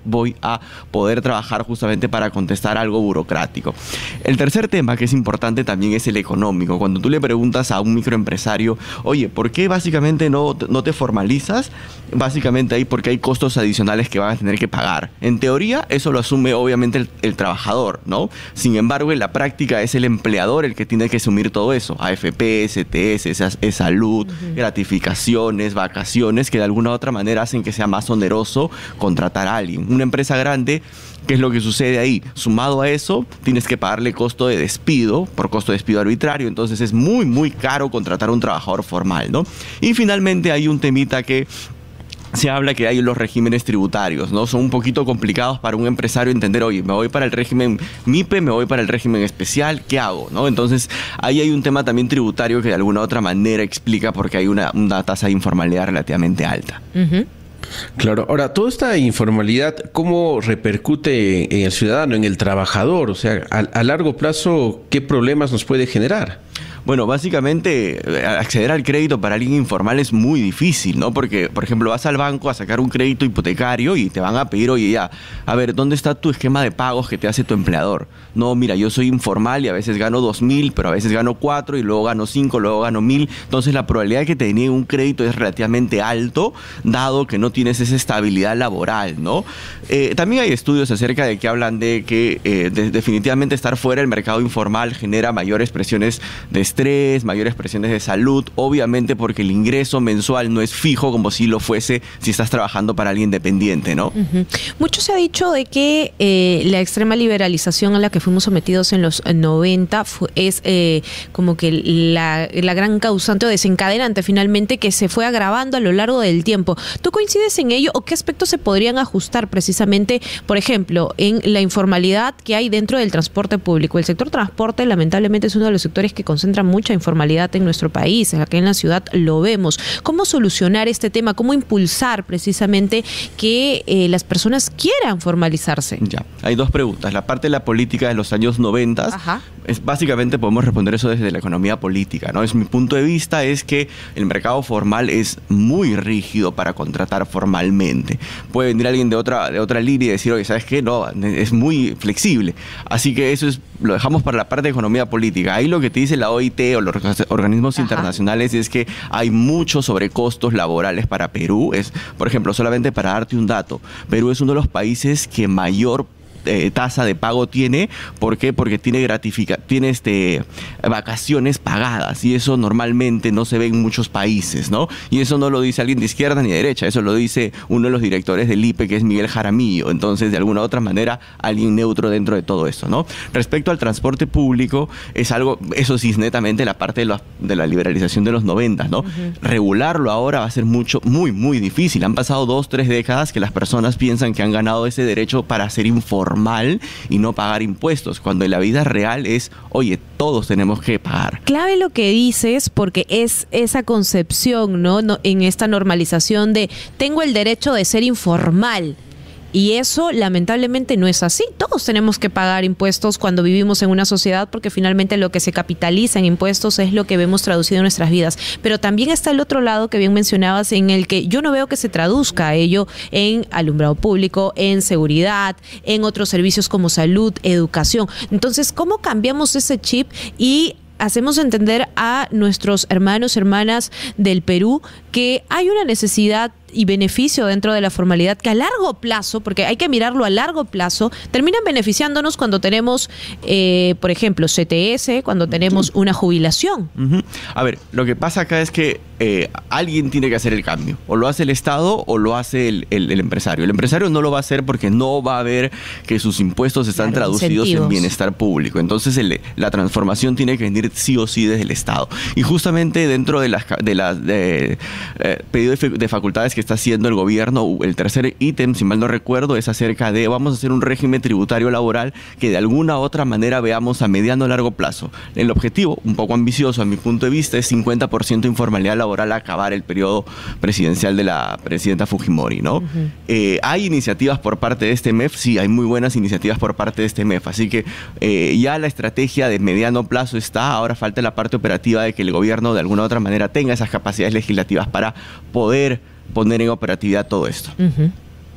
voy a poder trabajar justamente para contestar algo burocrático. El tercer tema que es importante también es el económico. Cuando tú le preguntas a un microempresario, oye, ¿por qué básicamente no, no te formalizas? Básicamente ahí porque hay costos adicionales que van a tener que pagar. En teoría, eso lo asume obviamente el, el trabajador, ¿no? Sin embargo, en la práctica es el empleador el que tiene que asumir todo eso. A F P, S T S, es, es salud, uh-huh. gratificaciones, vacaciones, que de alguna u otra manera hacen que sea más oneroso contratar a alguien. Una empresa grande, ¿qué es lo que sucede ahí? Sumado a eso, tienes que pagarle costo de despido, por costo de despido arbitrario, entonces es muy, muy caro contratar a un trabajador formal, ¿no? Y finalmente hay un temita que se habla que hay los regímenes tributarios, ¿no? Son un poquito complicados para un empresario entender, oye, me voy para el régimen M I P E, me voy para el régimen especial, ¿qué hago? ¿No? Entonces, ahí hay un tema también tributario que de alguna u otra manera explica por qué hay una, una tasa de informalidad relativamente alta. Uh-huh. Claro. Ahora, toda esta informalidad, ¿cómo repercute en el ciudadano, en el trabajador? O sea, a, a largo plazo, ¿qué problemas nos puede generar? Bueno, básicamente acceder al crédito para alguien informal es muy difícil, ¿no? Porque, por ejemplo, vas al banco a sacar un crédito hipotecario y te van a pedir, oye, ya, a ver, ¿dónde está tu esquema de pagos que te hace tu empleador? No, mira, yo soy informal y a veces gano dos mil, pero a veces gano cuatro y luego gano cinco, luego gano mil. Entonces la probabilidad de que te deneguen un crédito es relativamente alto, dado que no tienes esa estabilidad laboral, ¿no? Eh, también hay estudios acerca de que hablan de que eh, de, definitivamente estar fuera del mercado informal genera mayores presiones de estrés, mayores presiones de salud, obviamente porque el ingreso mensual no es fijo como si lo fuese si estás trabajando para alguien dependiente, ¿no? Uh-huh. Mucho se ha dicho de que eh, la extrema liberalización a la que fuimos sometidos en los noventa fue, es eh, como que la, la gran causante o desencadenante finalmente que se fue agravando a lo largo del tiempo. ¿Tú coincides en ello o qué aspectos se podrían ajustar precisamente, por ejemplo, en la informalidad que hay dentro del transporte público? El sector transporte lamentablemente es uno de los sectores que concentra mucha informalidad en nuestro país, aquí en la ciudad lo vemos. ¿Cómo solucionar este tema? ¿Cómo impulsar precisamente que eh, las personas quieran formalizarse? Ya, hay dos preguntas. La parte de la política de los años noventa, es, básicamente podemos responder eso desde la economía política, ¿no? Es mi punto de vista es que el mercado formal es muy rígido para contratar formalmente. Puede venir alguien de otra, de otra línea y decir, oye, ¿sabes qué? No, es muy flexible. Así que eso es, lo dejamos para la parte de economía política. Ahí lo que te dice la O I T o los organismos Ajá. internacionales es que hay muchos sobrecostos laborales para Perú. Es, por ejemplo, solamente para darte un dato, Perú es uno de los países que mayor Eh, tasa de pago tiene. ¿Por qué? Porque tiene gratifica tiene este vacaciones pagadas y eso normalmente no se ve en muchos países, ¿no? Y eso no lo dice alguien de izquierda ni de derecha, eso lo dice uno de los directores del I P E, que es Miguel Jaramillo. Entonces, de alguna u otra manera, alguien neutro dentro de todo eso, ¿no? Respecto al transporte público, es algo, eso sí es netamente la parte de la, de la liberalización de los noventa, ¿no? Uh-huh. Regularlo ahora va a ser mucho, muy, muy difícil. Han pasado dos, tres décadas que las personas piensan que han ganado ese derecho para ser informados mal y no pagar impuestos, cuando en la vida real es, oye, todos tenemos que pagar. Clave lo que dices, porque es esa concepción, ¿no? no en esta normalización de tengo el derecho de ser informal. Y eso lamentablemente no es así. Todos tenemos que pagar impuestos cuando vivimos en una sociedad porque finalmente lo que se capitaliza en impuestos es lo que vemos traducido en nuestras vidas. Pero también está el otro lado que bien mencionabas en el que yo no veo que se traduzca ello en alumbrado público, en seguridad, en otros servicios como salud, educación. Entonces, ¿cómo cambiamos ese chip y hacemos entender a nuestros hermanos, hermanas del Perú que hay una necesidad y beneficio dentro de la formalidad que a largo plazo, porque hay que mirarlo a largo plazo, terminan beneficiándonos cuando tenemos, eh, por ejemplo, C T S, cuando tenemos una jubilación? Uh-huh. A ver, lo que pasa acá es que eh, alguien tiene que hacer el cambio. O lo hace el Estado o lo hace el, el, el empresario. El empresario no lo va a hacer porque no va a ver que sus impuestos están claro, traducidos incentivos. En bienestar público. Entonces el, la transformación tiene que venir sí o sí desde el Estado. Y justamente dentro de las de las de, eh, pedido de, de facultades que está haciendo el gobierno, el tercer ítem, si mal no recuerdo, es acerca de vamos a hacer un régimen tributario laboral que de alguna u otra manera veamos a mediano o largo plazo. El objetivo, un poco ambicioso a mi punto de vista, es cincuenta por ciento de informalidad laboral a acabar el periodo presidencial de la presidenta Fujimori, ¿no? Uh-huh. eh, ¿Hay iniciativas por parte de este M E F? Sí, hay muy buenas iniciativas por parte de este M E F, así que eh, ya la estrategia de mediano plazo está, ahora falta la parte operativa de que el gobierno de alguna u otra manera tenga esas capacidades legislativas para poder poner en operatividad todo esto. Uh-huh.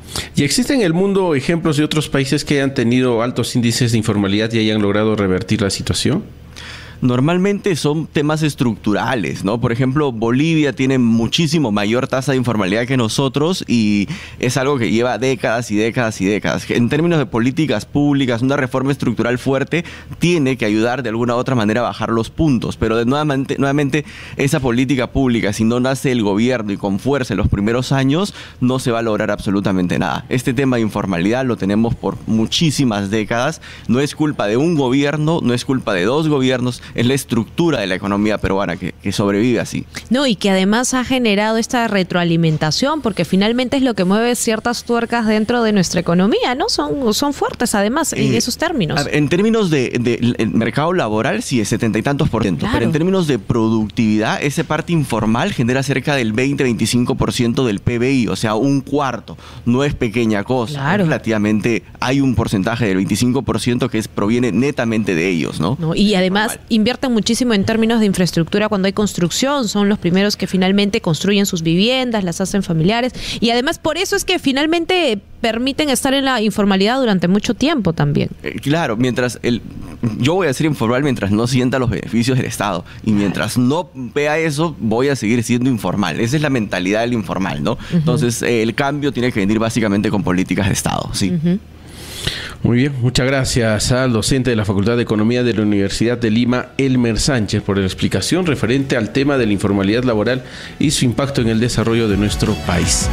¿Y existen en el mundo ejemplos de otros países que hayan tenido altos índices de informalidad y hayan logrado revertir la situación? Normalmente son temas estructurales, ¿no? Por ejemplo, Bolivia tiene muchísimo mayor tasa de informalidad que nosotros y es algo que lleva décadas y décadas y décadas. En términos de políticas públicas, una reforma estructural fuerte tiene que ayudar de alguna u otra manera a bajar los puntos, pero de nuevamente, nuevamente esa política pública, si no nace el gobierno y con fuerza en los primeros años, no se va a lograr absolutamente nada. Este tema de informalidad lo tenemos por muchísimas décadas, no es culpa de un gobierno, no es culpa de dos gobiernos, es la estructura de la economía peruana que, que sobrevive así. No, y que además ha generado esta retroalimentación, porque finalmente es lo que mueve ciertas tuercas dentro de nuestra economía, ¿no? Son, son fuertes además en eh, esos términos. Ver, en términos de, de, de mercado laboral, sí, es setenta y tantos por ciento, claro. Pero en términos de productividad, esa parte informal genera cerca del veinte a veinticinco por ciento del P B I, o sea, un cuarto. No es pequeña cosa. Claro. Relativamente hay un porcentaje del veinticinco por ciento que es, proviene netamente de ellos, ¿no? no y además informal. Invierten muchísimo en términos de infraestructura cuando hay construcción, son los primeros que finalmente construyen sus viviendas, las hacen familiares y además por eso es que finalmente permiten estar en la informalidad durante mucho tiempo también. Eh, claro, mientras el, yo voy a ser informal mientras no sienta los beneficios del Estado y mientras no vea eso voy a seguir siendo informal. Esa es la mentalidad del informal, ¿no? Uh-huh. Entonces eh, el cambio tiene que venir básicamente con políticas de Estado, sí. Uh-huh. Muy bien, muchas gracias al docente de la Facultad de Economía de la Universidad de Lima, Elmer Sánchez, por la explicación referente al tema de la informalidad laboral y su impacto en el desarrollo de nuestro país.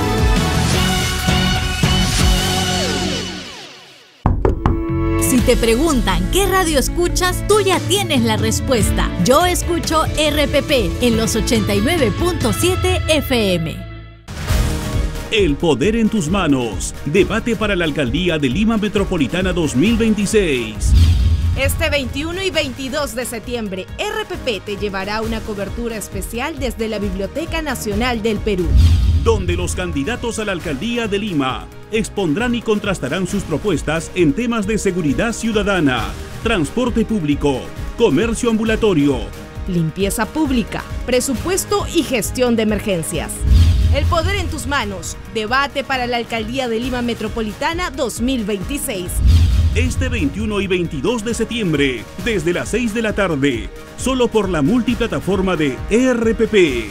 Si te preguntan qué radio escuchas, tú ya tienes la respuesta. Yo escucho R P P en los ochenta y nueve punto siete F M. El poder en tus manos. Debate para la Alcaldía de Lima Metropolitana dos mil veintiséis. Este veintiuno y veintidós de septiembre, R P P te llevará una cobertura especial desde la Biblioteca Nacional del Perú, donde los candidatos a la Alcaldía de Lima expondrán y contrastarán sus propuestas en temas de seguridad ciudadana, transporte público, comercio ambulatorio, limpieza pública, presupuesto y gestión de emergencias. El poder en tus manos. Debate para la Alcaldía de Lima Metropolitana dos mil veintiséis. Este veintiuno y veintidós de septiembre, desde las seis de la tarde, solo por la multiplataforma de R P P.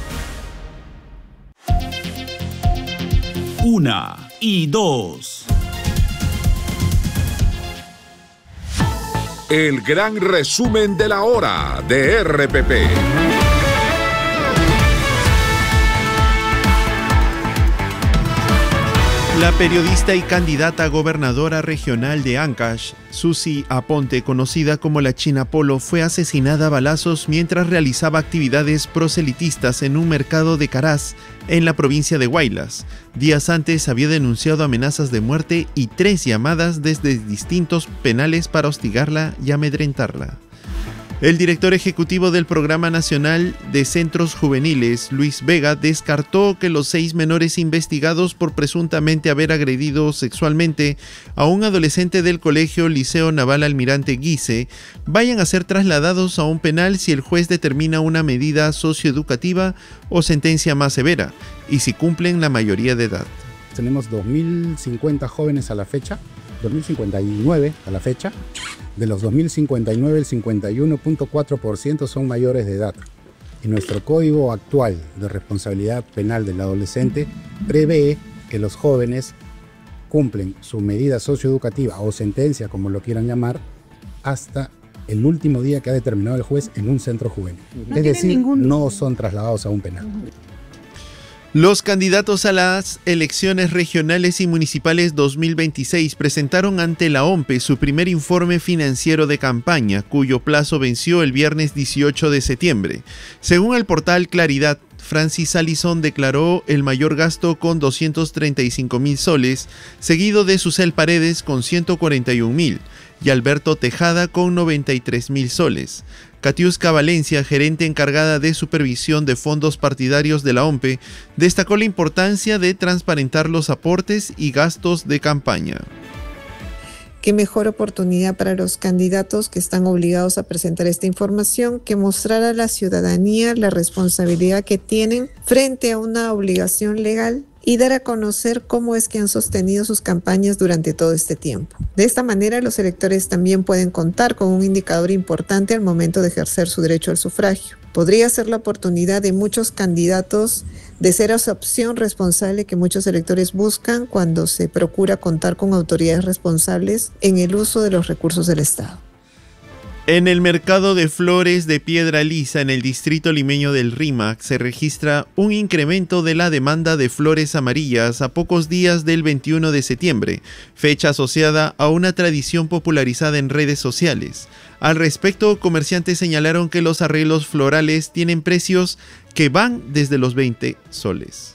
Una y dos. El gran resumen de la hora de R P P. La periodista y candidata a gobernadora regional de Ancash, Susi Aponte, conocida como la China Polo, fue asesinada a balazos mientras realizaba actividades proselitistas en un mercado de Caraz, en la provincia de Huaylas. Días antes había denunciado amenazas de muerte y tres llamadas desde distintos penales para hostigarla y amedrentarla. El director ejecutivo del Programa Nacional de Centros Juveniles, Luis Vega, descartó que los seis menores investigados por presuntamente haber agredido sexualmente a un adolescente del Colegio Liceo Naval Almirante Guise vayan a ser trasladados a un penal si el juez determina una medida socioeducativa o sentencia más severa, y si cumplen la mayoría de edad. Tenemos dos mil cincuenta jóvenes a la fecha, dos mil cincuenta y nueve a la fecha. De los dos mil cincuenta y nueve, el cincuenta y uno punto cuatro por ciento son mayores de edad. Y nuestro código actual de responsabilidad penal del adolescente prevé que los jóvenes cumplen su medida socioeducativa o sentencia, como lo quieran llamar, hasta el último día que ha determinado el juez en un centro juvenil. No es decir, ningún... no son trasladados a un penal. Los candidatos a las elecciones regionales y municipales dos mil veintiséis presentaron ante la O M P E su primer informe financiero de campaña, cuyo plazo venció el viernes dieciocho de septiembre. Según el portal Claridad, Francis Allison declaró el mayor gasto con doscientos treinta y cinco mil soles, seguido de Susel Paredes con ciento cuarenta y un mil y Alberto Tejada con noventa y tres mil soles. Katiuska Valencia, gerente encargada de supervisión de fondos partidarios de la O M P E, destacó la importancia de transparentar los aportes y gastos de campaña. Qué mejor oportunidad para los candidatos que están obligados a presentar esta información que mostrar a la ciudadanía la responsabilidad que tienen frente a una obligación legal y dar a conocer cómo es que han sostenido sus campañas durante todo este tiempo. De esta manera, los electores también pueden contar con un indicador importante al momento de ejercer su derecho al sufragio. Podría ser la oportunidad de muchos candidatos de ser esa opción responsable que muchos electores buscan cuando se procura contar con autoridades responsables en el uso de los recursos del Estado. En el mercado de flores de Piedra Lisa, en el distrito limeño del Rímac, se registra un incremento de la demanda de flores amarillas a pocos días del veintiuno de septiembre, fecha asociada a una tradición popularizada en redes sociales. Al respecto, comerciantes señalaron que los arreglos florales tienen precios que van desde los veinte soles.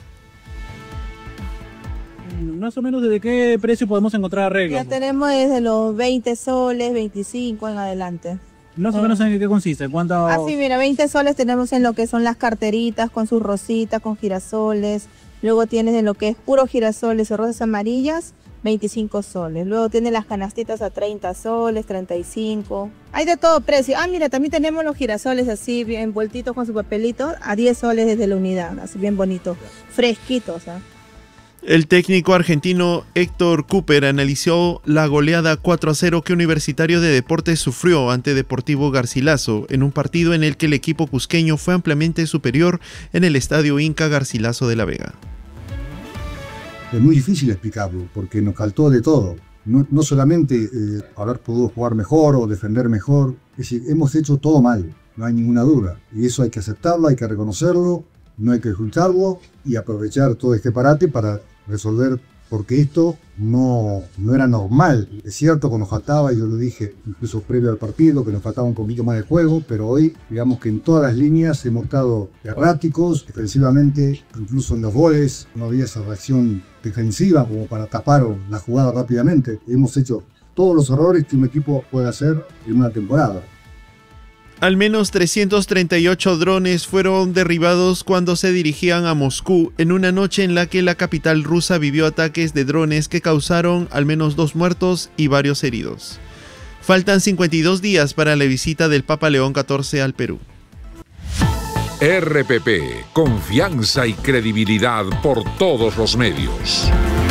Más o menos, ¿desde qué precio podemos encontrar arreglos? Ya tenemos desde los veinte soles, veinticinco en adelante. Más o menos, ¿en qué consiste? ¿Cuánto? Así, mira, veinte soles tenemos en lo que son las carteritas con sus rositas, con girasoles. Luego tienes en lo que es puro girasoles o rosas amarillas, veinticinco soles. Luego tienes las canastitas a treinta soles, treinta y cinco. Hay de todo precio. Ah, mira, también tenemos los girasoles así, bien envueltitos con su papelito, a diez soles desde la unidad, así bien bonito, fresquitos, ¿ah? El técnico argentino Héctor Cooper analizó la goleada cuatro a cero que Universitario de Deportes sufrió ante Deportivo Garcilaso en un partido en el que el equipo cusqueño fue ampliamente superior en el estadio Inca Garcilaso de la Vega. Es muy difícil explicarlo porque nos faltó de todo. No, no solamente eh, haber podido jugar mejor o defender mejor, es decir, hemos hecho todo mal, no hay ninguna duda. Y eso hay que aceptarlo, hay que reconocerlo, no hay que ocultarlo y aprovechar todo este parate para resolver, porque esto no, no era normal. Es cierto que nos faltaba, yo lo dije incluso previo al partido, que nos faltaba un poquito más de juego, pero hoy, digamos que en todas las líneas hemos estado erráticos, defensivamente, incluso en los goles, no había esa reacción defensiva como para tapar la jugada rápidamente. Hemos hecho todos los errores que un equipo puede hacer en una temporada. Al menos trescientos treinta y ocho drones fueron derribados cuando se dirigían a Moscú en una noche en la que la capital rusa vivió ataques de drones que causaron al menos dos muertos y varios heridos. Faltan cincuenta y dos días para la visita del Papa León catorce al Perú. R P P, confianza y credibilidad por todos los medios.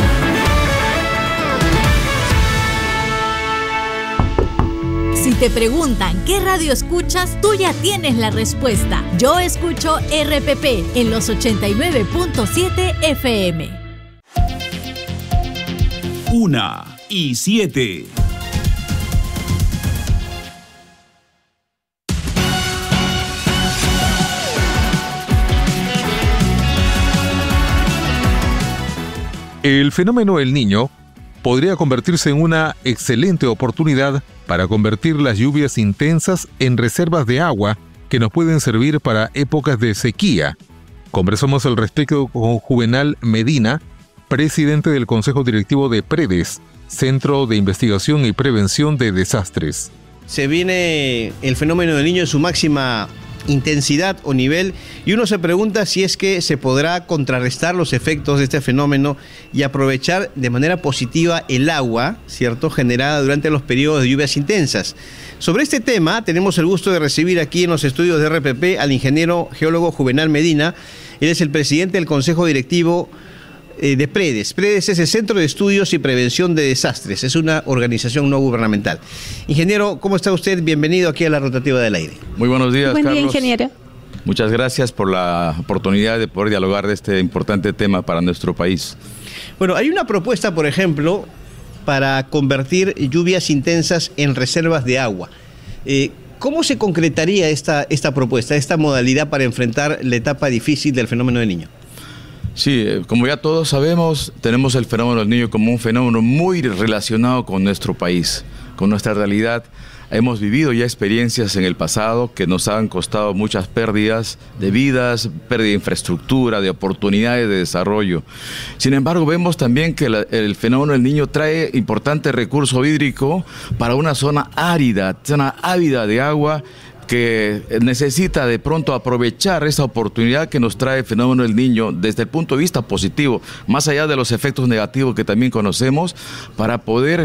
Si te preguntan qué radio escuchas, tú ya tienes la respuesta. Yo escucho R P P en los ochenta y nueve punto siete F M. Una y siete. El fenómeno El Niño podría convertirse en una excelente oportunidad para convertir las lluvias intensas en reservas de agua que nos pueden servir para épocas de sequía. Conversamos al respecto con Juvenal Medina, presidente del Consejo Directivo de PREDES, Centro de Investigación y Prevención de Desastres. Se viene el fenómeno del Niño en su máxima intensidad o nivel y uno se pregunta si es que se podrá contrarrestar los efectos de este fenómeno y aprovechar de manera positiva el agua, ¿cierto?, generada durante los periodos de lluvias intensas. Sobre este tema tenemos el gusto de recibir aquí en los estudios de R P P al ingeniero geólogo Juvenal Medina. Él es el presidente del Consejo Directivo de PREDES. PREDES es el Centro de Estudios y Prevención de Desastres. Es una organización no gubernamental. Ingeniero, ¿cómo está usted? Bienvenido aquí a la Rotativa del Aire. Muy buenos días, Buen Carlos. día, ingeniero. Muchas gracias por la oportunidad de poder dialogar de este importante tema para nuestro país. Bueno, hay una propuesta, por ejemplo, para convertir lluvias intensas en reservas de agua. Eh, ¿Cómo se concretaría esta, esta propuesta, esta modalidad para enfrentar la etapa difícil del fenómeno del Niño? Sí, como ya todos sabemos, tenemos el fenómeno del Niño como un fenómeno muy relacionado con nuestro país, con nuestra realidad. Hemos vivido ya experiencias en el pasado que nos han costado muchas pérdidas de vidas, pérdida de infraestructura, de oportunidades de desarrollo. Sin embargo, vemos también que la, el fenómeno del Niño trae importante recurso hídrico para una zona árida, zona ávida de agua, que necesita de pronto aprovechar esa oportunidad que nos trae el fenómeno del Niño desde el punto de vista positivo, más allá de los efectos negativos que también conocemos, para poder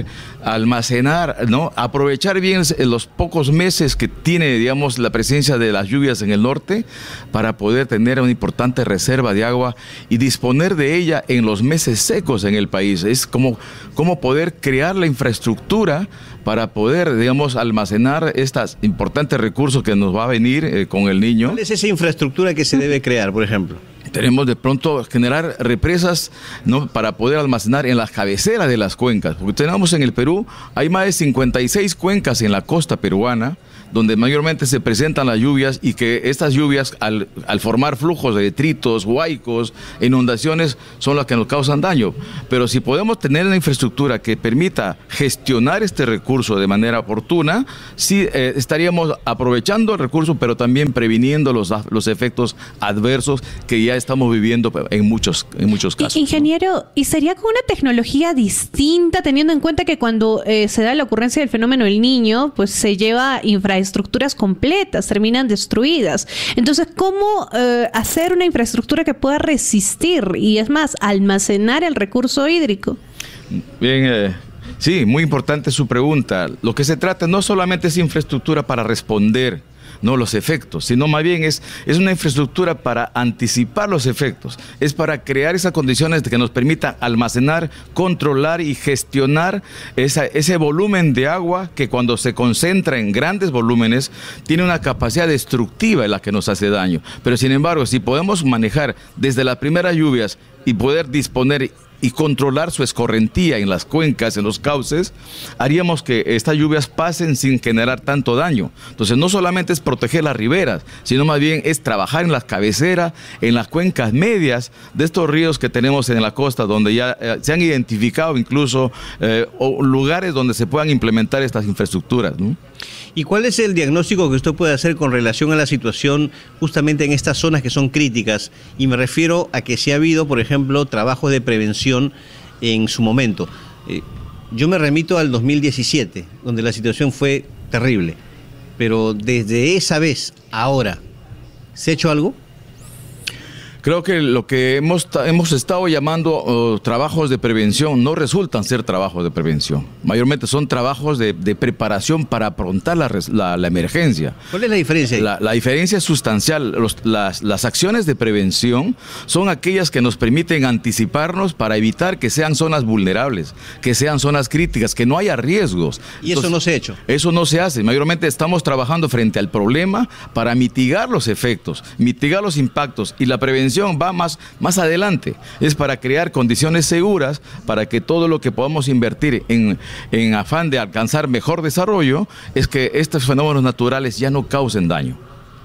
almacenar, ¿no? Aprovechar bien los pocos meses que tiene, digamos, la presencia de las lluvias en el norte para poder tener una importante reserva de agua y disponer de ella en los meses secos en el país. Es como, como poder crear la infraestructura para poder, digamos, almacenar estos importantes recursos que nos va a venir eh, con el Niño. ¿Cuál es esa infraestructura que se debe crear, por ejemplo? Tenemos de pronto generar represas, ¿no? Para poder almacenar en las cabeceras de las cuencas, porque tenemos en el Perú, hay más de cincuenta y seis cuencas en la costa peruana, donde mayormente se presentan las lluvias y que estas lluvias al, al formar flujos de detritos, huaicos, inundaciones, son las que nos causan daño. Pero si podemos tener una infraestructura que permita gestionar este recurso de manera oportuna, sí eh, estaríamos aprovechando el recurso, pero también previniendo los, los efectos adversos que ya estamos viviendo en muchos, en muchos casos. Ingeniero, ¿y sería con una tecnología distinta, teniendo en cuenta que cuando eh, se da la ocurrencia del fenómeno del Niño, pues se lleva infraestructura estructuras completas, terminan destruidas? Entonces, ¿cómo eh, hacer una infraestructura que pueda resistir y, es más, almacenar el recurso hídrico? Bien, eh, sí, muy importante su pregunta. Lo que se trata no solamente es infraestructura para responder, no los efectos, sino más bien es, es una infraestructura para anticipar los efectos, es para crear esas condiciones que nos permitan almacenar, controlar y gestionar esa, ese volumen de agua que cuando se concentra en grandes volúmenes tiene una capacidad destructiva en la que nos hace daño. Pero sin embargo, si podemos manejar desde las primeras lluvias y poder disponer y controlar su escorrentía en las cuencas, en los cauces, haríamos que estas lluvias pasen sin generar tanto daño. Entonces, no solamente es proteger las riberas, sino más bien es trabajar en las cabeceras, en las cuencas medias de estos ríos que tenemos en la costa, donde ya eh, se han identificado incluso eh, o lugares donde se puedan implementar estas infraestructuras, ¿no? ¿Y cuál es el diagnóstico que usted puede hacer con relación a la situación justamente en estas zonas que son críticas? Y me refiero a que si ha habido, por ejemplo, trabajos de prevención en su momento. Eh, yo me remito al dos mil diecisiete, donde la situación fue terrible. Pero desde esa vez, ahora, ¿se ha hecho algo? Creo que lo que hemos, hemos estado llamando uh, trabajos de prevención no resultan ser trabajos de prevención. Mayormente son trabajos de, de preparación para afrontar la, la, la emergencia. ¿Cuál es la diferencia? La, la diferencia es sustancial. Los, las, las acciones de prevención son aquellas que nos permiten anticiparnos para evitar que sean zonas vulnerables, que sean zonas críticas, que no haya riesgos. ¿Y eso Entonces, no se ha hecho? Eso no se hace. Mayormente estamos trabajando frente al problema para mitigar los efectos, mitigar los impactos, y la prevención va más, más adelante, es para crear condiciones seguras para que todo lo que podamos invertir en, en afán de alcanzar mejor desarrollo, es que estos fenómenos naturales ya no causen daño.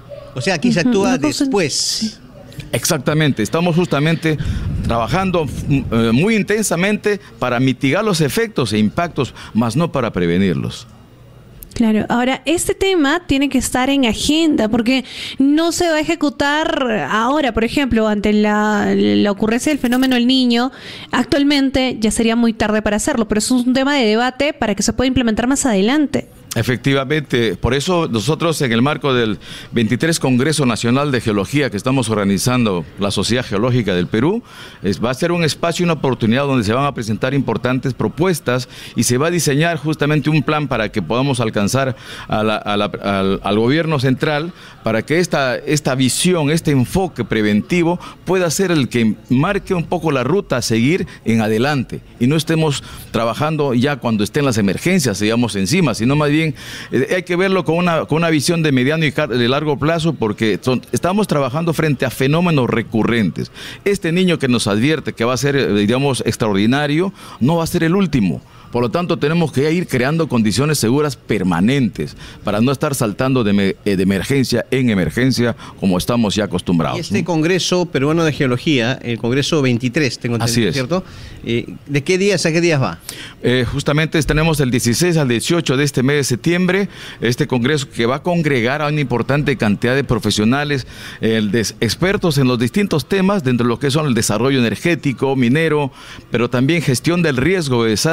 O sea, aquí se actúa después. Exactamente, estamos justamente trabajando eh, muy intensamente para mitigar los efectos e impactos, más no para prevenirlos. Claro, ahora este tema tiene que estar en agenda porque no se va a ejecutar ahora, por ejemplo, ante la, la ocurrencia del fenómeno del Niño. Actualmente ya sería muy tarde para hacerlo, pero es un tema de debate para que se pueda implementar más adelante. Efectivamente, por eso nosotros en el marco del veintitrés Congreso Nacional de Geología que estamos organizando la Sociedad Geológica del Perú, es, va a ser un espacio y una oportunidad donde se van a presentar importantes propuestas y se va a diseñar justamente un plan para que podamos alcanzar a la, a la, al, al gobierno central para que esta, esta visión, este enfoque preventivo pueda ser el que marque un poco la ruta a seguir en adelante y no estemos trabajando ya cuando estén las emergencias, digamos, encima, sino más bien hay que verlo con una, con una visión de mediano y de largo plazo porque son, estamos trabajando frente a fenómenos recurrentes. Este niño que nos advierte que va a ser, digamos, extraordinario, no va a ser el último. Por lo tanto, tenemos que ir creando condiciones seguras permanentes para no estar saltando de, de emergencia en emergencia como estamos ya acostumbrados. Y este ¿no? Congreso Peruano de Geología, el Congreso veintitrés, tengo entendido, es. ¿cierto? Eh, ¿De qué días a qué días va? Eh, justamente tenemos el dieciséis al dieciocho de este mes de septiembre, este congreso que va a congregar a una importante cantidad de profesionales, eh, de expertos en los distintos temas, dentro de lo que son el desarrollo energético, minero, pero también gestión del riesgo de desastres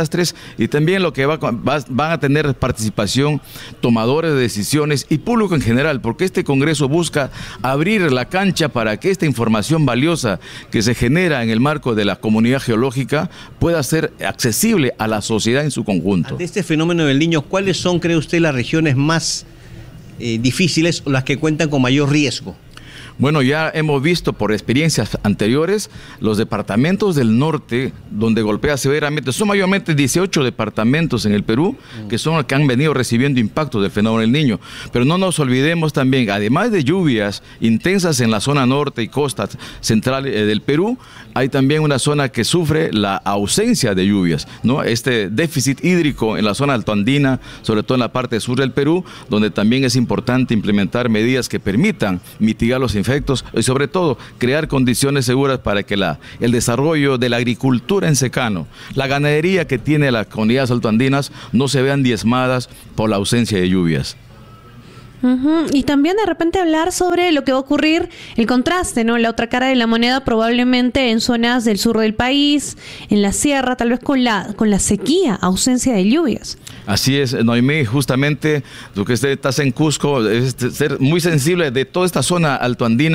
y también lo que va, va, van a tener participación tomadores de decisiones y público en general, porque este Congreso busca abrir la cancha para que esta información valiosa que se genera en el marco de la comunidad geológica pueda ser accesible a la sociedad en su conjunto. De este fenómeno del Niño, ¿cuáles son, cree usted, las regiones más eh, difíciles o las que cuentan con mayor riesgo? Bueno, ya hemos visto por experiencias anteriores los departamentos del norte donde golpea severamente. Son mayormente dieciocho departamentos en el Perú que son los que han venido recibiendo impacto del fenómeno del Niño. Pero no nos olvidemos también, además de lluvias intensas en la zona norte y costa central del Perú, hay también una zona que sufre la ausencia de lluvias, ¿no? Este déficit hídrico en la zona altoandina, sobre todo en la parte sur del Perú, donde también es importante implementar medidas que permitan mitigar los efectos y sobre todo crear condiciones seguras para que la, el desarrollo de la agricultura en secano, la ganadería que tiene las comunidades altoandinas no se vean diezmadas por la ausencia de lluvias. Uh-huh. Y también de repente hablar sobre lo que va a ocurrir, el contraste, ¿no? La otra cara de la moneda probablemente en zonas del sur del país, en la sierra, tal vez con la, con la sequía, ausencia de lluvias. Así es, Noemí, justamente tú que estás en Cusco, es ser muy sensible de toda esta zona altoandina.